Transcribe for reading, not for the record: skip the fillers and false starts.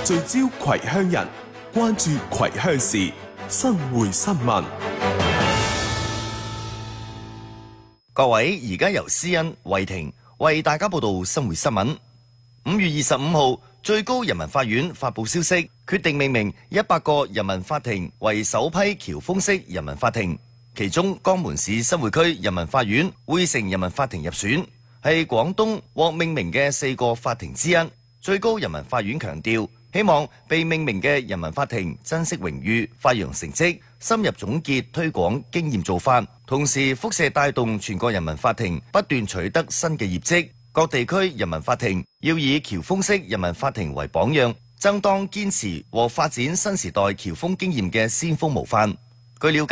聚焦葵鄉人，關注葵鄉事，生活新聞。 各位，而家由思恩、慧婷為大家報道生活新聞。5月25號，最高人民法院發布消息，決定命名100個人民法庭為首批僑風式人民法庭，其中江門市新會區人民法院會成人民法庭入選，係廣東獲命名嘅4個法庭之一。最高人民法院強調，希望被命名嘅人民法庭珍惜榮譽，發揚成績，深入總結推廣經驗做法，同時輻射帶動全國人民法庭不斷取得新嘅業績。各地區人民法庭要以僑風式人民法庭為榜樣，爭當堅持和發展新時代僑風經驗嘅先鋒模範。據了解，